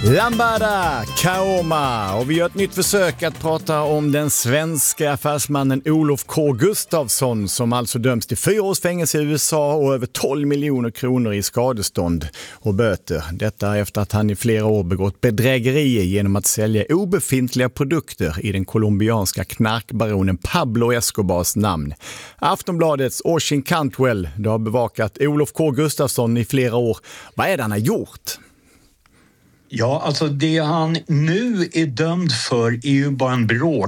Lambada, Kaoma, och vi gör ett nytt försök att prata om den svenska affärsmannen Olof K. Gustafsson som alltså döms till 4 års fängelse i USA och över 12 miljoner kronor i skadestånd och böter. Detta efter att han i flera år begått bedrägerier genom att sälja obefintliga produkter i den colombianska knarkbaronen Pablo Escobars namn. Aftonbladets Oshin Cantwell har bevakat Olof K. Gustafsson i flera år. Vad är det han har gjort? Ja, alltså det han nu är dömd för är ju bara en